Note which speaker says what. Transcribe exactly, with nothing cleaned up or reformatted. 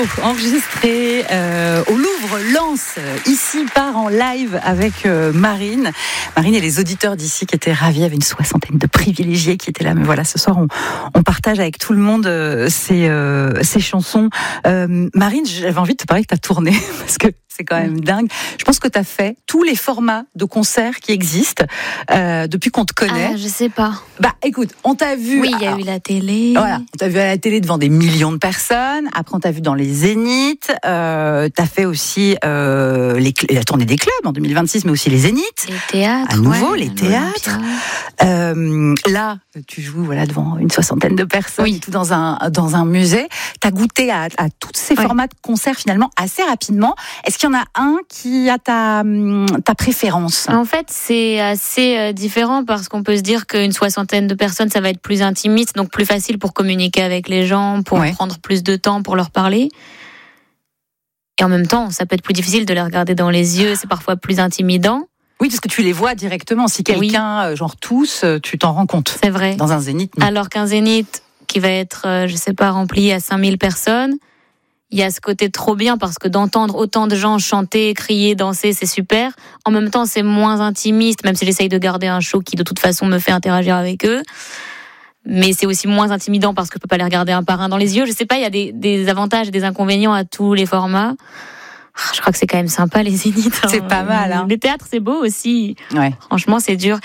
Speaker 1: enregistré euh, au Louvre Lens, ici part en live avec euh, Marine. Marine et les auditeurs d'ici qui étaient ravis, il y avait une soixantaine de privilégiés qui étaient là. Mais voilà, ce soir, on, on partage avec tout le monde euh, ces, euh, ces chansons. Euh, Marine, j'avais envie de te parler de ta tournée, parce que c'est quand même dingue. Je pense que tu as fait tous les formats de concerts qui existent euh, depuis qu'on te connaît.
Speaker 2: Ah, je sais pas.
Speaker 1: Bah, écoute, on t'a vu.
Speaker 2: Oui, il y a eu la télé.
Speaker 1: Voilà, on t'a vu à la télé devant des millions de personnes. Après, on t'a vu dans les Zéniths. Euh, t'as fait aussi euh, les, la tournée des clubs en deux mille vingt-six, mais aussi les Zéniths.
Speaker 2: Les théâtres.
Speaker 1: À nouveau,
Speaker 2: ouais,
Speaker 1: les théâtres. Euh, là, tu joues voilà devant une soixantaine de personnes,
Speaker 2: oui.
Speaker 1: tout dans un dans un musée. T'as goûté à, à tous ces
Speaker 2: ouais.
Speaker 1: formats de concerts finalement assez rapidement. Est-ce qu'il y en a un qui a ta ta préférence?
Speaker 2: En fait, c'est assez différent parce qu'on peut se dire qu'une soixantaine de personnes, ça va être plus intimiste, donc plus facile pour communiquer avec les gens, pour ouais. prendre plus de temps pour leur parler. Et en même temps, ça peut être plus difficile de les regarder dans les yeux, c'est parfois plus intimidant.
Speaker 1: Oui, parce que tu les vois directement. Si quelqu'un, oui. genre tous, tu t'en rends compte.
Speaker 2: C'est vrai.
Speaker 1: Dans un zénith. Non.
Speaker 2: Alors qu'un zénith qui va être, je sais pas, rempli à cinq mille personnes, il y a ce côté trop bien parce que d'entendre autant de gens chanter, crier, danser, c'est super. En même temps, c'est moins intimiste, même si j'essaye de garder un show qui de toute façon me fait interagir avec eux. Mais c'est aussi moins intimidant parce que je peux pas les regarder un par un dans les yeux. Je sais pas, il y a des, des avantages et des inconvénients à tous les formats. Je crois que c'est quand même sympa les zéniths.
Speaker 1: C'est hein. pas mal. Hein.
Speaker 2: Les théâtres, c'est beau aussi.
Speaker 1: Ouais.
Speaker 2: Franchement, c'est dur.